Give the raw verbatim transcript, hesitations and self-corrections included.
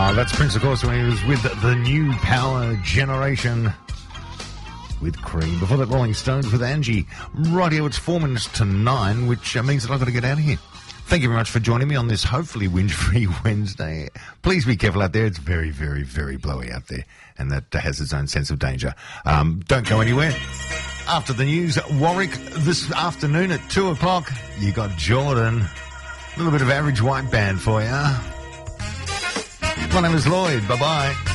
Uh, that's Prince, of course, when he was with the New Power Generation with Cream. Before that, Rolling Stones with Angie. Right here, it's four minutes to nine, which uh, means that I've got to get out of here. Thank you very much for joining me on this hopefully whinge-free Wednesday. Please be careful out there. It's very, very, very blowy out there, and that has its own sense of danger. Um, don't go anywhere. After the news, Warwick, this afternoon at two o'clock, you got Jordan. A little bit of Average White Band for you. My name is Lloyd. Bye-bye.